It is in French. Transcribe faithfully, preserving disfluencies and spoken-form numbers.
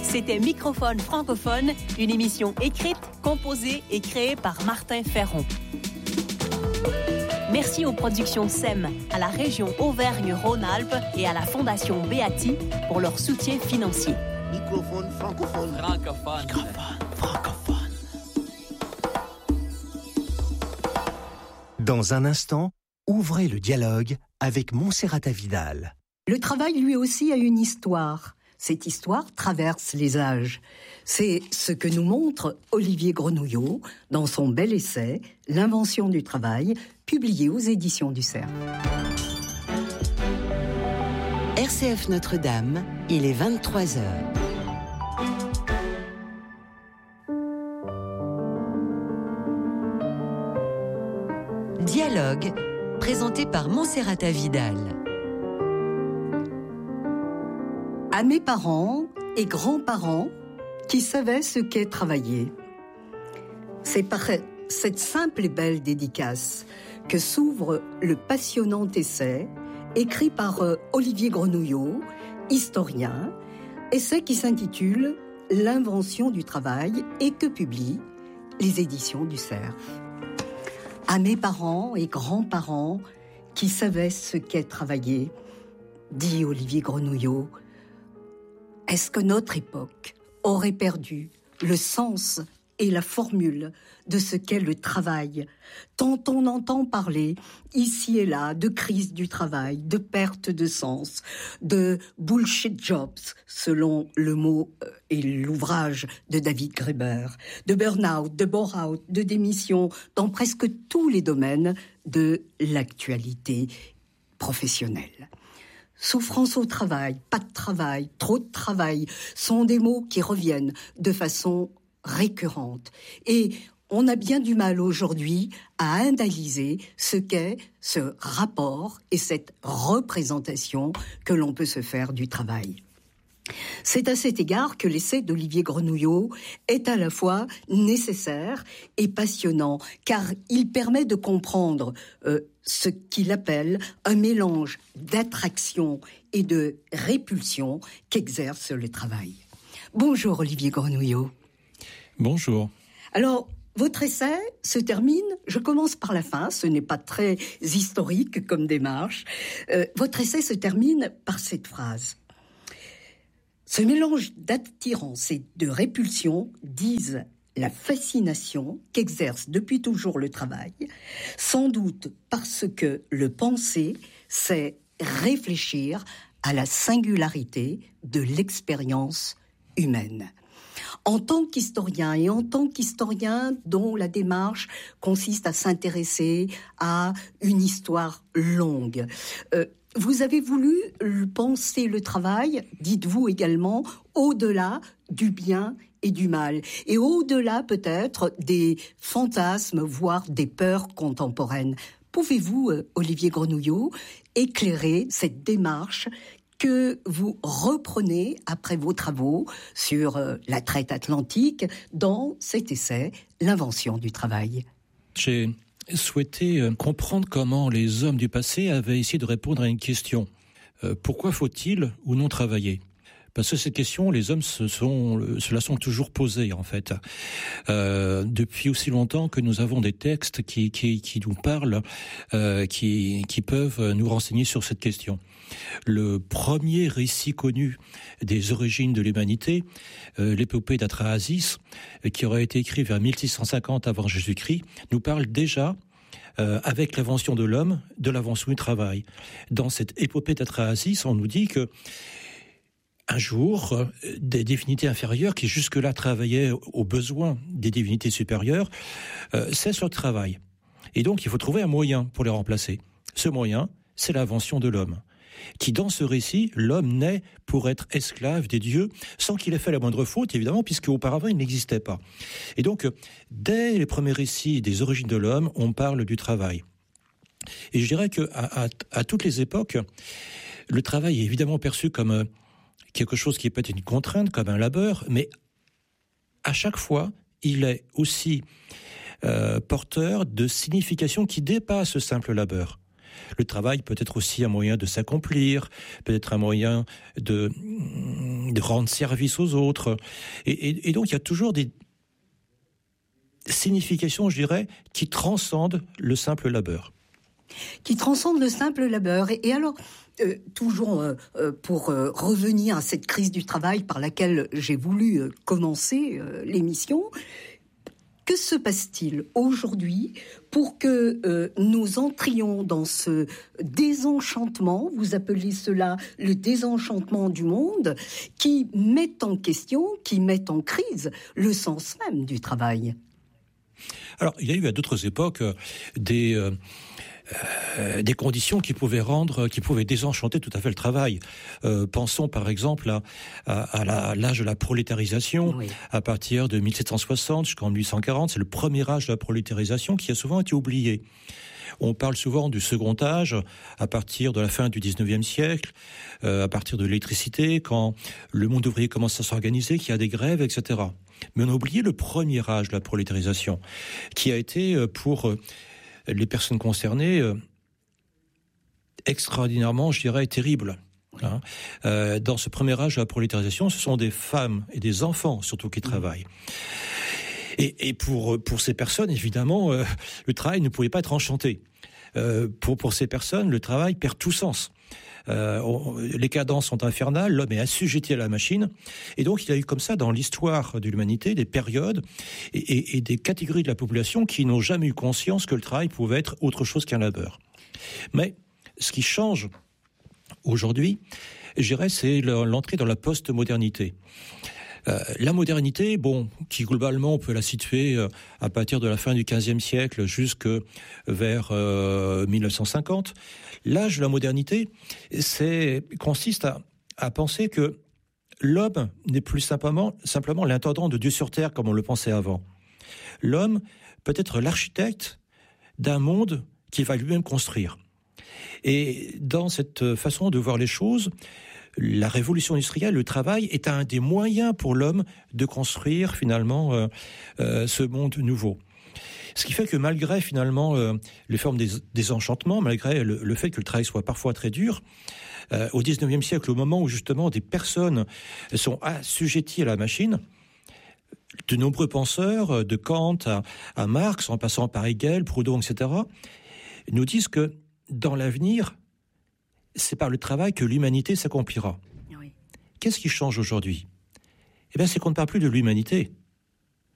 C'était Microphone francophone, une émission écrite, composée et créée par Martin Ferron. Merci aux productions S E M, à la région Auvergne-Rhône-Alpes et à la Fondation Beati pour leur soutien financier. Microphone francophone. Francophone. Microphone francophone. Dans un instant, ouvrez le dialogue avec Monserrata Vidal. Le travail, lui aussi, a une histoire. Cette histoire traverse les âges. C'est ce que nous montre Olivier Grenouillot dans son bel essai « L'invention du travail », publié aux éditions du Cerf. R C F Notre-Dame, il est vingt-trois heures. Dialogue, présenté par Monserrata Vidal. À mes parents et grands-parents qui savaient ce qu'est travailler. C'est par cette simple et belle dédicace que s'ouvre le passionnant essai écrit par Olivier Grenouillot, historien, essai qui s'intitule « L'invention du travail » et que publient les éditions du Cerf. À mes parents et grands-parents qui savaient ce qu'est travailler, dit Olivier Grenouillot, est-ce que notre époque aurait perdu le sens et la formule de ce qu'est le travail, tant on entend parler ici et là de crise du travail, de perte de sens, de bullshit jobs, selon le mot et l'ouvrage de David Graeber, de burn-out, de bore-out, de démission, dans presque tous les domaines de l'actualité professionnelle. Souffrance au travail, pas de travail, trop de travail, sont des mots qui reviennent de façon récurrente. Et on a bien du mal aujourd'hui à analyser ce qu'est ce rapport et cette représentation que l'on peut se faire du travail. C'est à cet égard que l'essai d'Olivier Grenouillot est à la fois nécessaire et passionnant, car il permet de comprendre euh, ce qu'il appelle un mélange d'attraction et de répulsion qu'exerce le travail. Bonjour Olivier Grenouillot. Bonjour. Alors, votre essai se termine, je commence par la fin, ce n'est pas très historique comme démarche, euh, votre essai se termine par cette phrase. Ce mélange d'attirance et de répulsion disent la fascination qu'exerce depuis toujours le travail, sans doute parce que le penser, c'est réfléchir à la singularité de l'expérience humaine. En tant qu'historien, et en tant qu'historien dont la démarche consiste à s'intéresser à une histoire longue, euh, vous avez voulu penser le travail, dites-vous également, au-delà du bien et du mal, et au-delà peut-être des fantasmes, voire des peurs contemporaines. Pouvez-vous, Olivier Grenouillot, éclairer cette démarche que vous reprenez après vos travaux sur euh, la traite atlantique dans cet essai « L'invention du travail ». J'ai souhaité comprendre comment les hommes du passé avaient essayé de répondre à une question. Euh, pourquoi faut-il ou non travailler ? Parce que cette question, les hommes se, sont, se la sont toujours posées, en fait. Euh, depuis aussi longtemps que nous avons des textes qui, qui, qui nous parlent, euh, qui, qui peuvent nous renseigner sur cette question. Le premier récit connu des origines de l'humanité, euh, l'épopée d'Atrahasis, qui aurait été écrit vers mille six cent cinquante avant Jésus-Christ, nous parle déjà Euh, avec l'invention de l'homme, de l'invention du travail. Dans cette épopée d'Atrahasis, on nous dit que un jour, euh, des divinités inférieures qui jusque-là travaillaient aux besoins des divinités supérieures euh, cessent leur travail. Et donc, il faut trouver un moyen pour les remplacer. Ce moyen, c'est l'invention de l'homme, qui, dans ce récit, l'homme naît pour être esclave des dieux, sans qu'il ait fait la moindre faute, évidemment, puisque auparavant il n'existait pas. Et donc, dès les premiers récits des origines de l'homme, on parle du travail. Et je dirais que à, à, à toutes les époques, le travail est évidemment perçu comme quelque chose qui peut être une contrainte, comme un labeur, mais à chaque fois, il est aussi euh, porteur de significations qui dépassent ce simple labeur. Le travail peut être aussi un moyen de s'accomplir, peut-être un moyen de, de rendre service aux autres. Et, et, et donc, il y a toujours des significations, je dirais, qui transcendent le simple labeur. Qui transcendent le simple labeur. Et, et alors, euh, toujours euh, pour euh, revenir à cette crise du travail par laquelle j'ai voulu euh, commencer euh, l'émission, que se passe-t-il aujourd'hui pour que euh, nous entrions dans ce désenchantement, vous appelez cela le désenchantement du monde, qui met en question, qui met en crise le sens même du travail? Alors, il y a eu à d'autres époques euh, des... Euh Euh, des conditions qui pouvaient rendre, qui pouvaient désenchanter tout à fait le travail. Euh, pensons par exemple à, à, à, la, à l'âge de la prolétarisation, oui. À partir de mille sept cent soixante jusqu'en mille huit cent quarante, c'est le premier âge de la prolétarisation qui a souvent été oublié. On parle souvent du second âge à partir de la fin du dix-neuvième siècle, euh, à partir de l'électricité, quand le monde ouvrier commence à s'organiser, qu'il y a des grèves, et cetera. Mais on a oublié le premier âge de la prolétarisation, qui a été pour les personnes concernées, euh, extraordinairement, je dirais, terrible. Hein. Euh, dans ce premier âge de la prolétarisation, ce sont des femmes et des enfants, surtout, qui travaillent. Et, et pour, pour ces personnes, évidemment, euh, le travail ne pouvait pas être enchanté. Euh, pour, pour ces personnes, le travail perd tout sens. Euh, on, les cadences sont infernales, l'homme est assujetti à la machine, et donc il y a eu comme ça dans l'histoire de l'humanité des périodes et, et, et des catégories de la population qui n'ont jamais eu conscience que le travail pouvait être autre chose qu'un labeur. Mais ce qui change aujourd'hui, je dirais, c'est l'entrée dans la post-modernité. Euh, la modernité, bon, qui globalement on peut la situer euh, à partir de la fin du quinzième siècle jusque vers euh, mille neuf cent cinquante. L'âge de la modernité, c'est consiste à, à penser que l'homme n'est plus simplement simplement l'intendant de Dieu sur terre comme on le pensait avant. L'homme peut être l'architecte d'un monde qu'il va lui-même construire. Et dans cette façon de voir les choses, la révolution industrielle, le travail, est un des moyens pour l'homme de construire finalement euh, euh, ce monde nouveau. Ce qui fait que malgré finalement euh, les formes des, des enchantements, malgré le, le fait que le travail soit parfois très dur, euh, au dix-neuvième siècle, au moment où justement des personnes sont assujetties à la machine, de nombreux penseurs, de Kant à, à Marx, en passant par Hegel, Proudhon, et cetera, nous disent que dans l'avenir, c'est par le travail que l'humanité s'accomplira. Oui. Qu'est-ce qui change aujourd'hui ? Eh bien, c'est qu'on ne parle plus de l'humanité,